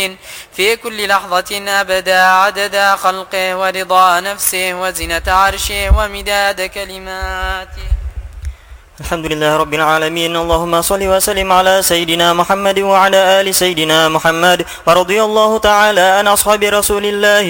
في كل لحظة أبدا عدد خلقه ورضا نفسه وزنة عرشه ومداد كلماته. الحمد لله رب العالمين. اللهم صل وسلم على سيدنا محمد وعلى آل سيدنا محمد، ورضي الله تعالى عن أصحاب رسول الله